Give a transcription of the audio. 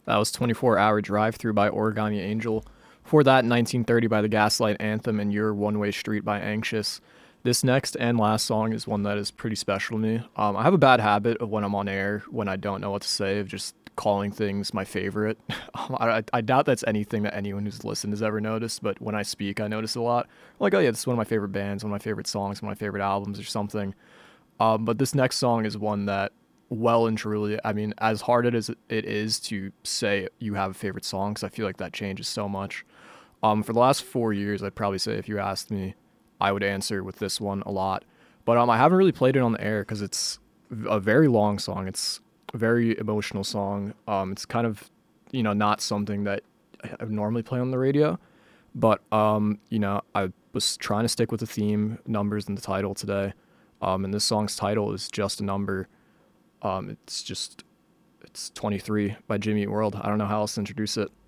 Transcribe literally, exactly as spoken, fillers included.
That was twenty-four Hour Drive Through by Origami Angel. Before that, nineteen thirty by the Gaslight Anthem and Your One Way Street by Anxious. This next and last song is one that is pretty special to me. Um, I have a bad habit of when I'm on air, when I don't know what to say, of just calling things my favorite. Um, I, I doubt that's anything that anyone who's listened has ever noticed, but when I speak, I notice a lot. I'm like, oh yeah, this is one of my favorite bands, one of my favorite songs, one of my favorite albums or something. Um, but this next song is one that, well and truly, I mean, as hard it is it is to say you have a favorite song, because I feel like that changes so much. Um, for the last four years, I'd probably say if you asked me, I would answer with this one a lot. But um, I haven't really played it on the air because it's a very long song. It's a very emotional song. Um, it's kind of, you know, not something that I would normally play on the radio. But, um, you know, I was trying to stick with the theme, numbers in the title today. Um, and this song's title is Just a Number. Um, it's just, it's twenty-three by Jimmy Eat World. I don't know how else to introduce it.